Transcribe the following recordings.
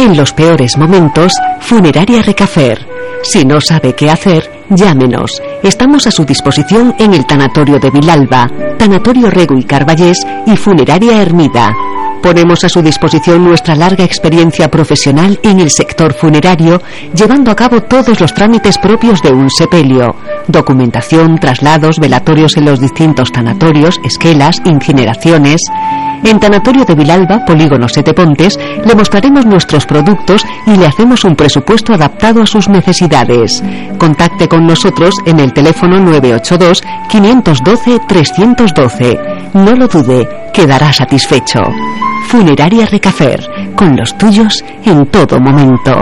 En los peores momentos, Funeraria Recafer. Si no sabe qué hacer, llámenos. Estamos a su disposición en el Tanatorio de Vilalba, Tanatorio Rego y Carballés y Funeraria Hermida. Ponemos a su disposición nuestra larga experiencia profesional en el sector funerario, llevando a cabo todos los trámites propios de un sepelio: documentación, traslados, velatorios en los distintos tanatorios, esquelas, incineraciones. En Tanatorio de Vilalba, Polígono Sete Pontes, le mostraremos nuestros productos y le hacemos un presupuesto adaptado a sus necesidades. Contacte con nosotros en el teléfono 982 512 312. No lo dude, quedará satisfecho. Funeraria Recafer, con los tuyos en todo momento.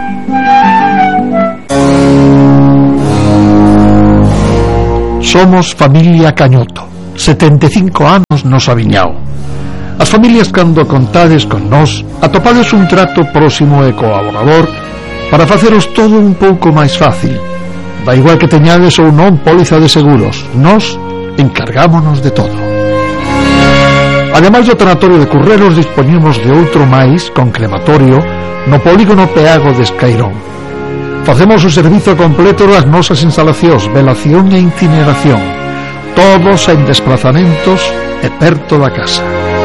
Somos familia Cañoto, 75 anos nos aviñao. As familias, cando contades con nós, atopades un trato próximo e colaborador para faceros todo un pouco máis fácil. Da igual que teñades ou non póliza de seguros, nós encargámonos de todo. Ademais do tanatorio de Curreros, dispoñemos de outro máis con crematorio no polígono Peago de Escairón. Facemos o servizo completo das nosas instalacións, velación e incineración, todos en desplazamentos e perto da casa.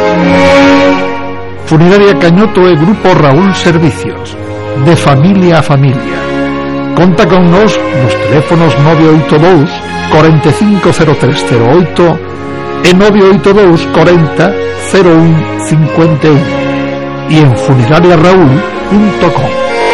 Funeraria Cañoto e Grupo Raúl Servicios, de familia a familia. Conta con nós nos teléfonos 982 450308 e 982 40 01 51 e en funerariaraúl.com.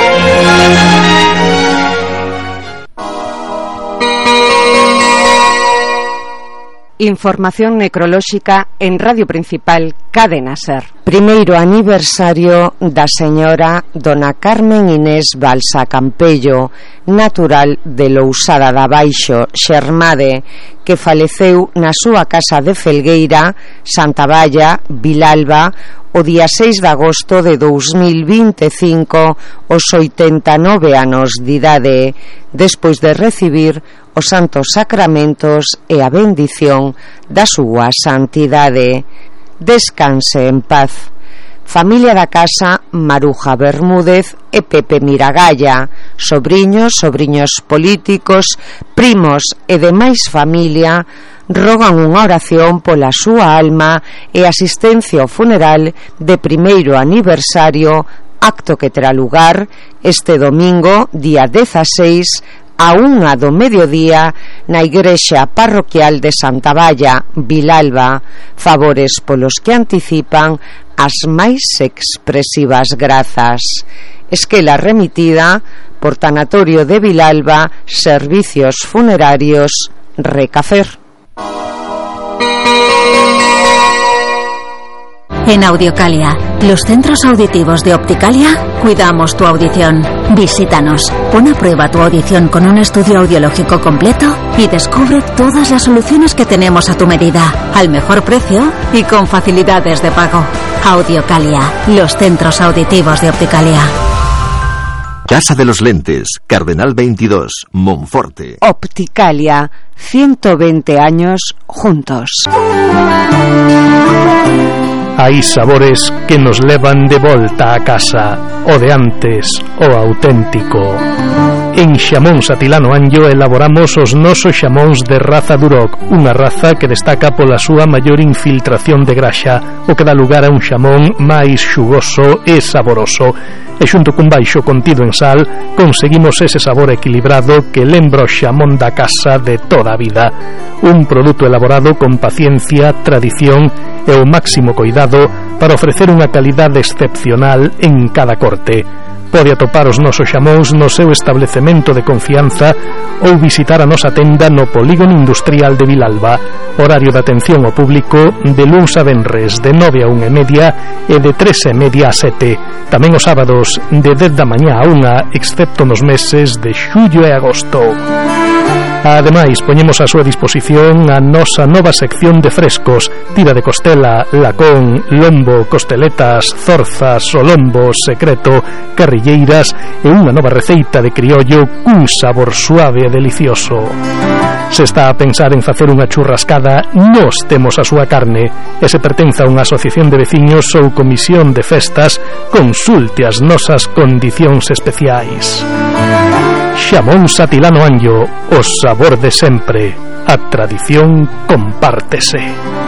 Información necrolóxica en Radio Principal Cadena Ser. Primeiro aniversario da señora Dona Carmen Inés Balsa Campello, natural de Lousada da Baixo, Xermade, que faleceu na súa casa de Felgueira, Santa Valla, Vilalba, o día 6 de agosto de 2025, aos 89 anos de idade, despois de recibir os santos sacramentos e a bendición da súa santidade. Descanse en paz. Familia da casa Maruja Bermúdez e Pepe Miragalla, sobriños políticos, primos e demais familia, rogan unha oración pola súa alma e asistencia ao funeral de primeiro aniversario, acto que terá lugar este domingo, día 16, a 1 do mediodía na igrexa parroquial de Santa Valla, Vilalba. Favores polos que anticipan as máis expresivas grazas. Esquela remitida por Tanatorio de Vilalba, Servicios Funerarios Recafer. En Audiocalia, los centros auditivos de Opticalia, cuidamos tu audición. Visítanos, pon a prueba tu audición con un estudio audiológico completo y descubre todas las soluciones que tenemos a tu medida, al mejor precio y con facilidades de pago. Audiocalia, los centros auditivos de Opticalia. Casa de los Lentes, Cardenal 22, Monforte. Opticalia, 120 años juntos. Hai sabores que nos levan de volta a casa, o de antes, o auténtico. En Xamóns Atilano Anllo elaboramos os nosos xamóns de raza Duroc, unha raza que destaca pola súa maior infiltración de graxa, o que dá lugar a un xamón máis xugoso e saboroso. E xunto cun baixo contido en sal, conseguimos ese sabor equilibrado que lembra o xamón da casa de toda a vida. Un produto elaborado con paciencia, tradición e o máximo cuidado para ofrecer unha calidade excepcional en cada corte. Pode atopar os nosos xamóns no seu establecemento de confianza ou visitar a nosa tenda no Polígono Industrial de Vilalba. Horario de atención ao público de luns a venres de 9 a 1:30 e de 3:30 a 7. Tamén os sábados de 10 da mañá a 1, excepto nos meses de xullo e agosto. Ademais, poñemos a súa disposición a nosa nova sección de frescos: tira de costela, lacón, lombo, costeletas, zorzas, solombo, secreto, carrilleiras e unha nova receita de criollo cun sabor suave e delicioso. Se está a pensar en facer unha churrascada, nós temos a súa carne. E se pertence a unha asociación de veciños ou comisión de festas, consulte as nosas condicións especiais. Xamón Satilano Anllo, o sabor de sempre. A tradición compártese.